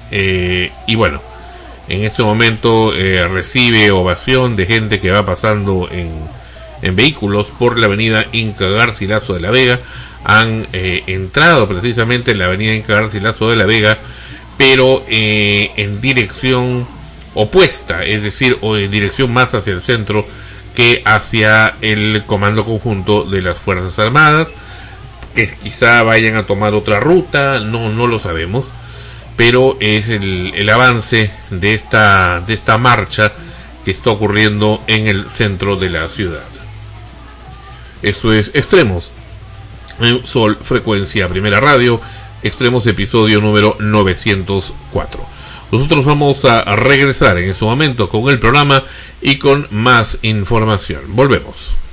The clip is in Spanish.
y bueno, en este momento recibe ovación de gente que va pasando en vehículos por la avenida Inca Garcilaso de la Vega. Han entrado precisamente en la avenida Inca Garcilaso de la Vega, pero en dirección opuesta, es decir, o en dirección más hacia el centro que hacia el Comando Conjunto de las Fuerzas Armadas, que quizá vayan a tomar otra ruta, no lo sabemos, pero es el avance de esta marcha que está ocurriendo en el centro de la ciudad. Esto es Extremos en Sol Frecuencia Primera Radio, Extremos episodio número 904. Nosotros vamos a regresar en ese momento con el programa y con más información. Volvemos.